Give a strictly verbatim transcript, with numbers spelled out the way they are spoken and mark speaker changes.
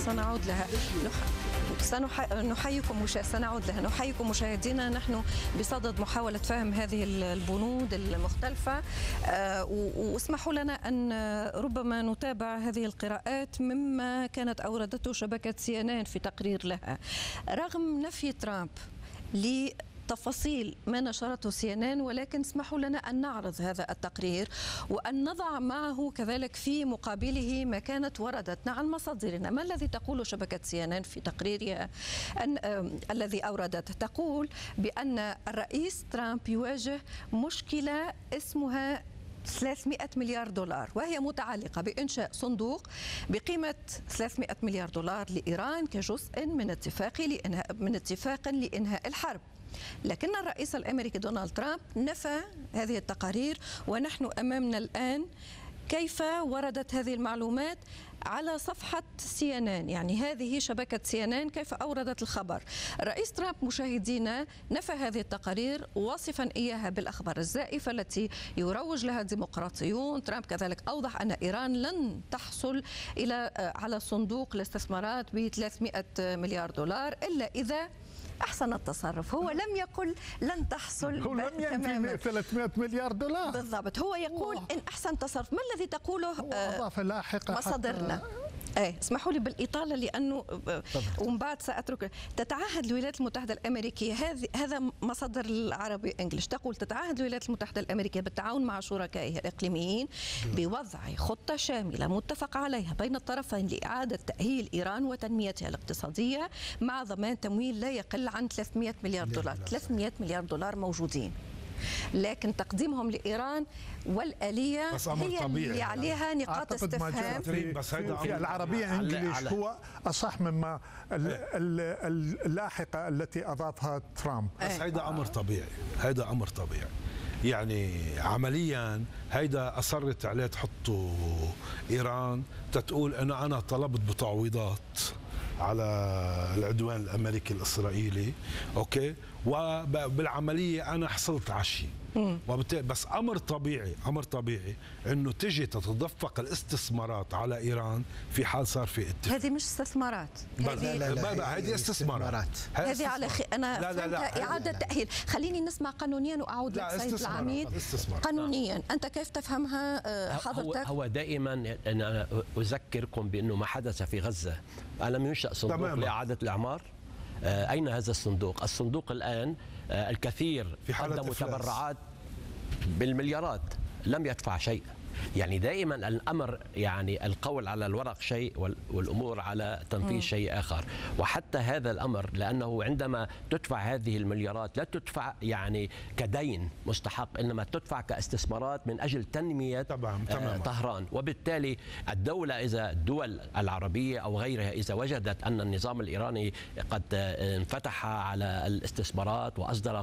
Speaker 1: سنعود لها. سنحييكم مشا... سنعود لها. نحييكم مشاهدينا. نحن بصدد محاولة فهم هذه البنود المختلفة، أه واسمحوا لنا أن ربما نتابع هذه القراءات مما كانت أوردته شبكة سي إن إن في تقرير لها. رغم نفي ترامب ل تفاصيل ما نشرته سي إن إن، ولكن اسمحوا لنا أن نعرض هذا التقرير وأن نضع معه كذلك في مقابله ما كانت وردت عن مصادرنا. ما الذي تقول شبكة سي إن إن في تقريرها أن آه الذي أوردت؟ تقول بأن الرئيس ترامب يواجه مشكلة اسمها ثلاثمئة مليار دولار، وهي متعلقة بإنشاء صندوق بقيمة ثلاثمئة مليار دولار لإيران كجزء من اتفاق لإنهاء من اتفاق لإنهاء الحرب. لكن الرئيس الأمريكي دونالد ترامب نفى هذه التقارير، ونحن أمامنا الآن كيف وردت هذه المعلومات على صفحة سي إن إن. يعني هذه شبكة سي إن إن كيف أوردت الخبر. الرئيس ترامب مشاهدينا نفى هذه التقارير واصفا إياها بالأخبار الزائفة التي يروج لها الديمقراطيون. ترامب كذلك أوضح أن إيران لن تحصل إلى على صندوق الاستثمارات ب ثلاثمئة مليار دولار إلا إذا أحسن التصرف. هو لم يقل لن تحصل،
Speaker 2: هو لم ينفي ثلاثمئة مليار دولار
Speaker 1: بالضبط. هو يقول أوه. إن أحسن تصرف. ما الذي تقوله
Speaker 2: أضاف لاحقا
Speaker 1: مصادرنا؟ ايه اسمحوا لي بالاطاله لانه ومن بعد ساترك. تتعهد الولايات المتحده الامريكيه، هذه هذا مصدر العربي انجلش، تقول تتعهد الولايات المتحده الامريكيه بالتعاون مع شركائها الاقليميين بوضع خطه شامله متفق عليها بين الطرفين لاعاده تاهيل ايران وتنميتها الاقتصاديه مع ضمان تمويل لا يقل عن ثلاثمئة مليار دولار. ثلاثمئة مليار دولار موجودين، لكن تقديمهم لإيران والآلية هي اللي عليها نقاط استفهام.
Speaker 2: بس هيدا العربية انجليش هو أصح مما اللاحقة التي أضافها ترامب.
Speaker 3: بس هيدا أمر طبيعي، هيدا أمر طبيعي. يعني عمليا هيدا أصرت عليه تحطوا إيران تتقول أنا أنا طلبت بتعويضات على العدوان الامريكي الاسرائيلي، اوكي، وبالعمليه انا حصلت على شيء. بس امر طبيعي، امر طبيعي انه تجي تتدفق الاستثمارات على ايران في حال صار في اتفاق.
Speaker 1: هذه مش استثمارات،
Speaker 3: هذه لا لا لا هذه استثمارات.
Speaker 1: هذه على خي... انا لا لا لا اعاده تاهيل. خليني نسمع قانونيا واعود لك سيد العميد. قانونيا انت كيف تفهمها حضرتك؟
Speaker 4: هو, هو دائما انا اذكركم بانه ما حدث في غزه الم ينشا صندوق تمام. لاعاده الاعمار. أين هذا الصندوق؟ الصندوق الآن الكثير قدموا تبرعات بالمليارات لم يدفع شيء. يعني دائما الأمر يعني القول على الورق شيء والأمور على تنفيذ شيء آخر. وحتى هذا الأمر لأنه عندما تدفع هذه المليارات لا تدفع يعني كدين مستحق، إنما تدفع كاستثمارات من أجل تنمية طهران. وبالتالي الدولة إذا الدول العربية أو غيرها إذا وجدت أن النظام الإيراني قد انفتح على الاستثمارات وأصدر